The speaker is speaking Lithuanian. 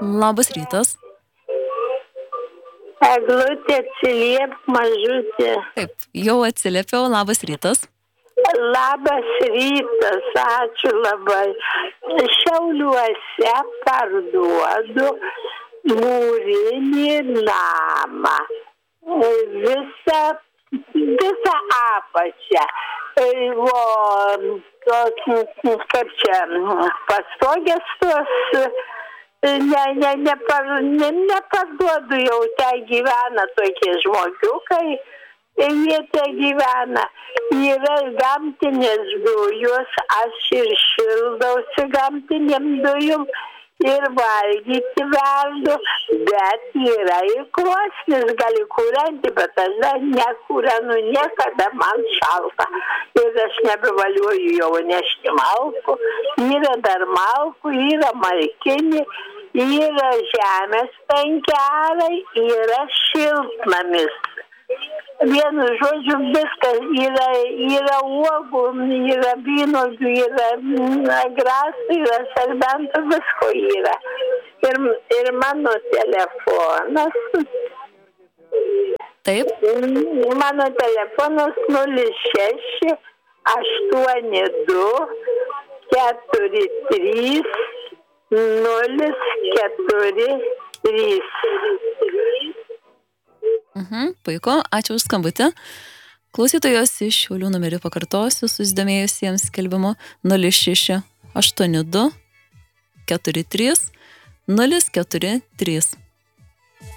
Labas rytas. Eglutė, atsiliep, mažutė. Taip, jau atsiliepiau. Labas rytas. Labas rytas, ačiū labai. Šiauliuose parduodu mūrinį namą. Visą apačią. Kaip čia, pastogės tos, neparduodu, jau ten gyvena tokie žmogiukai. Jie te gyvena, yra gamtinės dujos, aš ir šildausi gamtinėm dujom ir valgyti verdu, bet yra ir krosnis, gali kūrenti, bet aš dar nekūrenu niekada, man šalta. Ir aš nebevaliuoju jau nešti malkų, yra dar malkų, yra malkinį, yra žemės 5 arai, yra šiltnamis. Vienu žodžiu, viskas yra uogų, yra vynuogių, yra grasų, yra serbentų, visko yra. Ir mano telefonas. Taip. Mano telefonas 06 82 43 043. Puiku, ačiū už skambutį. Klausytojos iš Šiaulių numerį pakartosiu, susidomėjusiems skelbimu 06 82 43 043.